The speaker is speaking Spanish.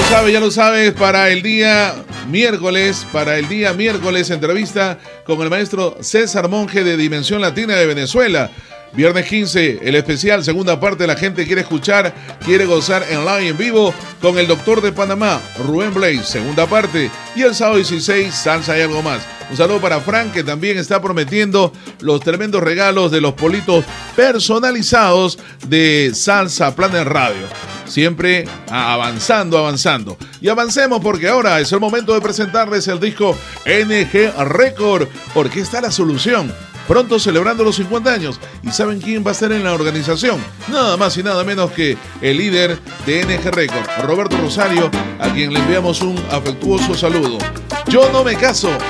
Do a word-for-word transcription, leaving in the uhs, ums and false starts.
sabes, ya lo sabes, para el día miércoles, para el día miércoles, entrevista con el maestro César Monge de Dimensión Latina de Venezuela. Viernes quince, el especial, segunda parte, la gente quiere escuchar, quiere gozar en live, en vivo, con el doctor de Panamá, Rubén Blaze, segunda parte. Y el sábado dieciséis, salsa y algo más. Un saludo para Frank, que también está prometiendo los tremendos regalos de los politos personalizados de Salsa Planet Radio. Siempre avanzando, avanzando. Y avancemos porque ahora es el momento de presentarles el disco N G Record, Orquesta La Solución. Pronto celebrando los cincuenta años. ¿Y saben quién va a estar en la organización? Nada más y nada menos que el líder de N G Record, Roberto Rosario, a quien le enviamos un afectuoso saludo. Yo no me caso.